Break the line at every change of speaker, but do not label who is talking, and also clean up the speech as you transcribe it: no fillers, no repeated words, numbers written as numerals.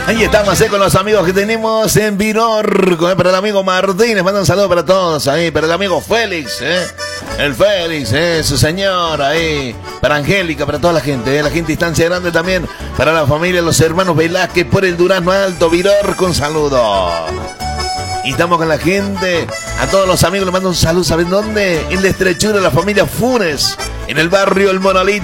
Ahí estamos con los amigos que tenemos en Vinorco, para el amigo Martínez, manda un saludo para todos ahí, para el amigo Félix, el Félix, su señora ahí, para Angélica, para toda la gente Instancia Grande también, para la familia, los hermanos Velázquez por el Durazno Alto, Vinorco, un saludo. Y estamos con la gente, a todos los amigos les mando un saludo, ¿saben dónde? En la estrechura de la familia Funes, en el barrio El Monolito.